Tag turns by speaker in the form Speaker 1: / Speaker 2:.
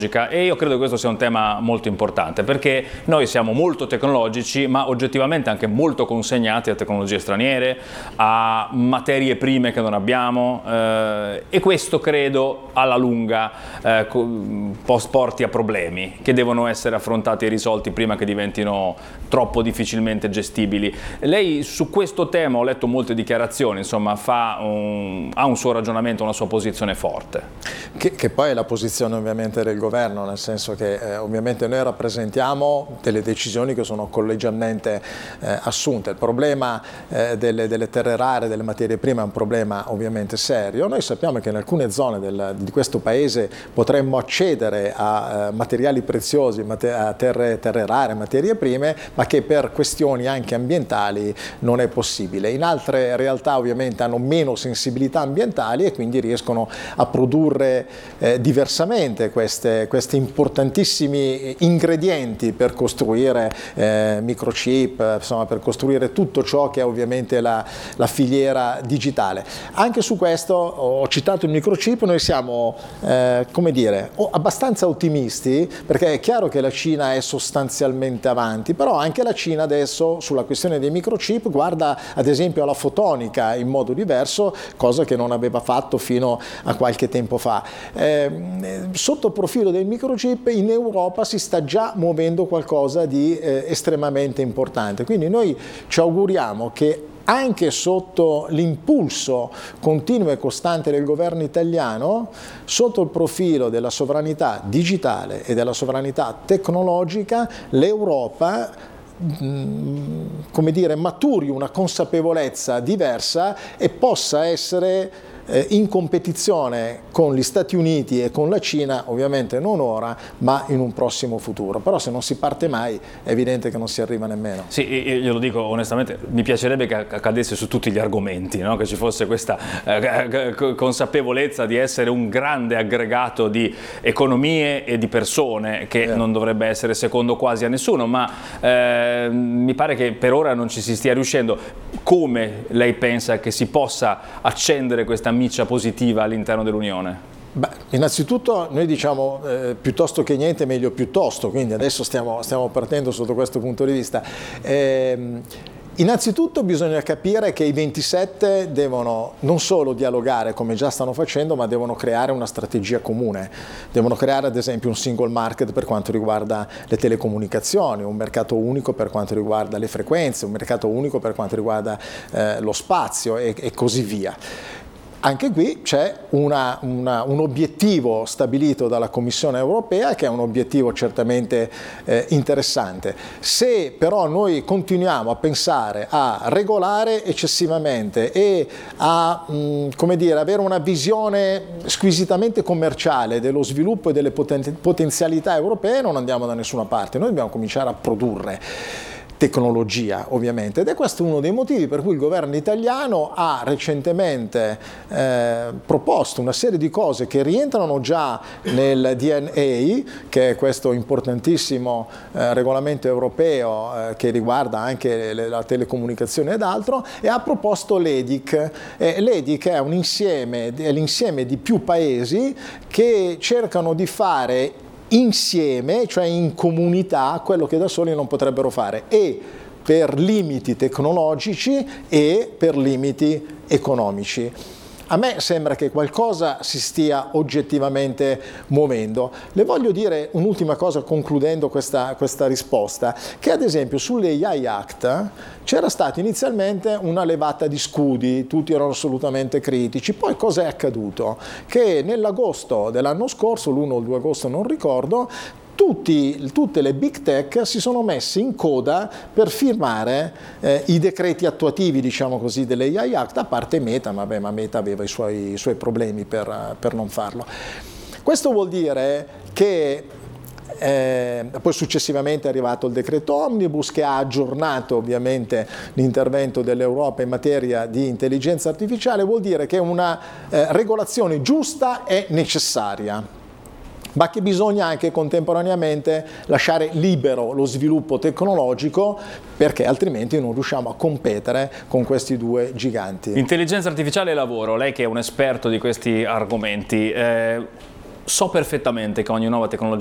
Speaker 1: E io credo che questo sia un tema molto importante, perché noi siamo molto tecnologici, ma oggettivamente anche molto consegnati a tecnologie straniere, a materie prime che non abbiamo, e questo credo alla lunga porti a problemi che devono essere affrontati e risolti prima che diventino troppo difficilmente gestibili. Lei su questo tema, ho letto molte dichiarazioni, insomma ha un suo ragionamento, una sua posizione forte.
Speaker 2: Che poi è la posizione ovviamente del governo, nel senso che ovviamente noi rappresentiamo delle decisioni che sono collegialmente assunte. Il problema delle terre rare, delle materie prime è un problema ovviamente serio. Noi sappiamo che in alcune zone di questo paese potremmo accedere a materiali preziosi, a terre rare, materie prime, ma che per questioni anche ambientali non è possibile. In altre realtà ovviamente hanno meno sensibilità ambientali e quindi riescono a produrre diversamente questi importantissimi ingredienti per costruire microchip, insomma, per costruire tutto ciò che è ovviamente la filiera digitale. Anche su questo, ho citato il microchip, noi siamo come dire, abbastanza ottimisti, perché è chiaro che la Cina è sostanzialmente avanti, però anche la Cina adesso sulla questione dei microchip guarda ad esempio alla fotonica in modo diverso, cosa che non aveva fatto fino a qualche tempo fa. Sotto il profilo del microchip in Europa si sta già muovendo qualcosa di estremamente importante, quindi noi ci auguriamo che anche sotto l'impulso continuo e costante del governo italiano, sotto il profilo della sovranità digitale e della sovranità tecnologica, l'Europa come dire, maturi una consapevolezza diversa e possa essere in competizione con gli Stati Uniti e con la Cina, ovviamente non ora, ma in un prossimo futuro. Però se non si parte mai è evidente che non si arriva nemmeno.
Speaker 1: Sì, io lo dico onestamente, mi piacerebbe che accadesse su tutti gli argomenti, no? Che ci fosse questa consapevolezza di essere un grande aggregato di economie e di persone che non dovrebbe essere secondo quasi a nessuno, ma mi pare che per ora non ci si stia riuscendo. Come lei pensa che si possa accendere questa miccia positiva all'interno dell'Unione?
Speaker 2: Beh, innanzitutto noi diciamo piuttosto che niente meglio piuttosto, quindi adesso stiamo partendo sotto questo punto di vista. Innanzitutto bisogna capire che i 27 devono non solo dialogare come già stanno facendo, ma devono creare una strategia comune, devono creare ad esempio un single market per quanto riguarda le telecomunicazioni, un mercato unico per quanto riguarda le frequenze, un mercato unico per quanto riguarda lo spazio e così via. Anche qui c'è un obiettivo stabilito dalla Commissione europea che è un obiettivo certamente interessante. Se però noi continuiamo a pensare a regolare eccessivamente e a come dire, avere una visione squisitamente commerciale dello sviluppo e delle potenzialità europee, non andiamo da nessuna parte. Noi dobbiamo cominciare a produrre tecnologia ovviamente, ed è questo uno dei motivi per cui il governo italiano ha recentemente proposto una serie di cose che rientrano già nel DNA, che è questo importantissimo regolamento europeo che riguarda anche la telecomunicazione ed altro, e ha proposto l'EDIC. L'EDIC è l'insieme di più paesi che cercano di fare insieme, cioè in comunità, quello che da soli non potrebbero fare, e per limiti tecnologici e per limiti economici. A me sembra che qualcosa si stia oggettivamente muovendo. Le voglio dire un'ultima cosa concludendo questa risposta, che ad esempio sull'AI Act c'era stata inizialmente una levata di scudi, tutti erano assolutamente critici, poi cosa è accaduto? Che nell'agosto dell'anno scorso, l'1 o il 2 agosto non ricordo, tutte le big tech si sono messe in coda per firmare i decreti attuativi, diciamo così, dell'AI Act, a parte Meta, ma Meta aveva i suoi problemi per non farlo. Questo vuol dire che poi successivamente è arrivato il decreto Omnibus, che ha aggiornato ovviamente l'intervento dell'Europa in materia di intelligenza artificiale. Vuol dire che una regolazione giusta è necessaria, ma che bisogna anche contemporaneamente lasciare libero lo sviluppo tecnologico, perché altrimenti non riusciamo a competere con questi due giganti.
Speaker 1: Intelligenza artificiale e lavoro, lei che è un esperto di questi argomenti, so perfettamente che ogni nuova tecnologia